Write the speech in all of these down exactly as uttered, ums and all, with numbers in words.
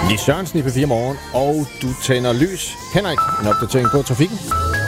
Lis Sørensen i P fire Morgen, og du tænder lys. Henrik, en opdatering på trafikken.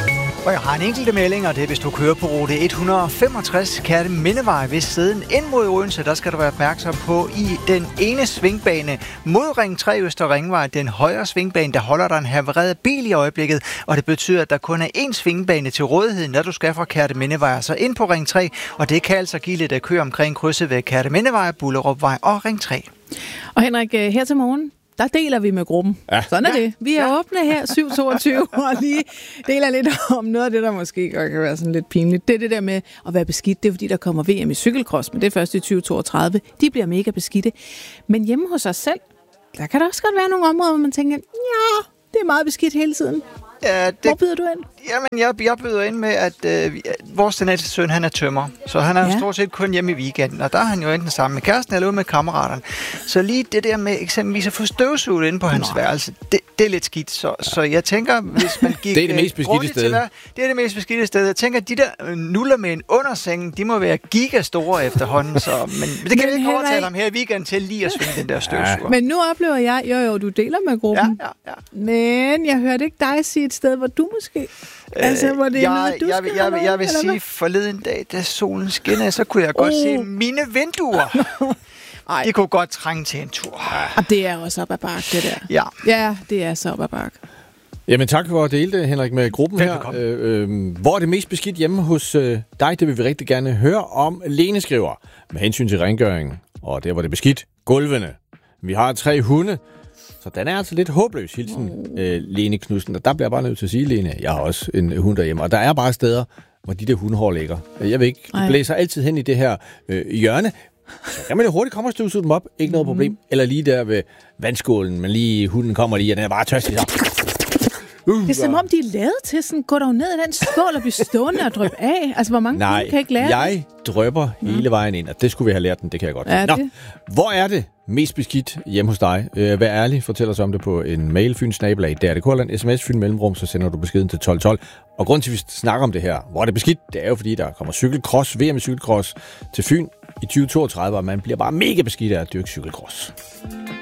Og jeg har en enkelte melding, og det er, hvis du kører på rute et hundrede femogtres, Kertemindevej ved siden ind mod Odense. Der skal du være opmærksom på i den ene svingbane mod Ring tre Øster Ringvej, den højre svingbane, der holder der en havareret bil i øjeblikket, og det betyder, at der kun er én svingbane til rådighed, når du skal fra Kertemindevej, så ind på Ring tre, og det kan altså give lidt at køre omkring krydset ved Kertemindevej, Bullerupvej og Ring tre. Og Henrik, her til morgen, der deler vi med gruppen. Ja. Sådan er ja. det. Vi er ja. åbne her syv toogtyve og lige deler lidt om noget af det, der måske godt kan være sådan lidt pinligt. Det er det der med at være beskidt. Det er fordi, der kommer V M i cykelcross, men det er først i tyve toogtredive. De bliver mega beskidte. Men hjemme hos os selv, der kan der også godt være nogle områder, hvor man tænker, ja, det er meget beskidt hele tiden. Ja, det, hvor byder du ind? Jamen, jeg, jeg byder ind med, at øh, vores den ældste søn, han er tømrer. Så han er ja. stort set kun hjemme i weekenden. Og der er han jo enten sammen med kæresten eller ude med kammeraterne. Så lige det der med eksempelvis at få støvsuget inde på hans Nå. værelse, det, det er lidt skidt. Så, ja. så jeg tænker, hvis man gik... det er det mest beskidte sted. Hver, det er det mest beskidte sted. Jeg tænker, at de der nuller med en underseng, de må være gigastore efterhånden. Så, men, men det kan men vi ikke overtale ham her i weekenden til lige at svinge den der støvsuger. Ja. Men nu oplever jeg, jo jo, du deler med gruppen. Ja, ja, ja. Men jeg hørte ikke dig sige et sted, hvor du måske... Altså, hvor det er jeg, noget, du jeg, skal jeg, jeg, jeg vil eller sige, hvad? forleden dag, da solen skinnede, så kunne jeg godt oh. se mine vinduer. Ej. De kunne godt trænge til en tur. Og det er også op ad bakke, det der. Ja. Ja, det er så op ad bakke. Jamen tak for at dele det, Henrik, med gruppen her. Øh, øh, hvor er det mest beskidt hjemme hos øh, dig? Det vil vi rigtig gerne høre om. Lene skriver, med hensyn til rengøringen, og der hvor det er beskidt, gulvene. Vi har tre hunde. Så den er altså lidt håbløs, hilsen øh, Lene Knudsen. Og der bliver jeg bare nødt til at sige, Lene, jeg har også en hund derhjemme. Og der er bare steder, hvor de der hundehår ligger. Jeg ved ikke, du blæser altid hen i det her øh, hjørne. Så kan man jo hurtigt komme og støvsuge dem op. Ikke noget mm. problem. Eller lige der ved vandskålen, men lige hunden kommer lige, og den er bare tørstig. Uh, det er som om, de er lavet til sådan, gå dog ned i den skål og blive stående og dryppe af. Altså, hvor mange Nej, kan ikke lære jeg det? drypper mm. hele vejen ind, og det skulle vi have lært den, det kan jeg godt. Ja, Nå, hvor er det mest beskidt hjemme hos dig? Øh, vær ærlig, fortæl os om det på en mail, fynsnabelag, der er det Kurland, sms, fyn mellemrum, så sender du beskeden til tolv tolv. Og grunden til, at vi snakker om det her, hvor er det beskidt, det er jo fordi, der kommer cykelcross, V M i cykelcross til Fyn i tyve toogtredive, og man bliver bare mega beskidt af at dyrke cykelcross.